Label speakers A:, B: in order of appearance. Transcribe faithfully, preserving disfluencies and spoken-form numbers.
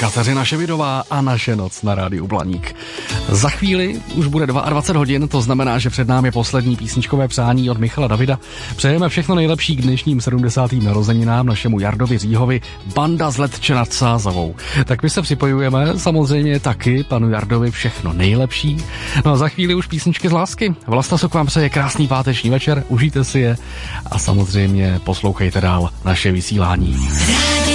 A: Kateřina Ševidová a naše noc na rádiu Blaník. Za chvíli už bude dvacet dva hodin, to znamená, že před námi poslední písničkové přání od Michala Davida. Přejeme všechno nejlepší k dnešním sedmdesátým narozeninám našemu Jardovi Říhovi, banda z Letče nad Sázavou. Tak my se připojujeme samozřejmě taky panu Jardovi všechno nejlepší. No a za chvíli už písničky z lásky. Vlasta Suk vám přeje krásný páteční večer, užijte si je a samozřejmě poslouchejte dál naše vysílání.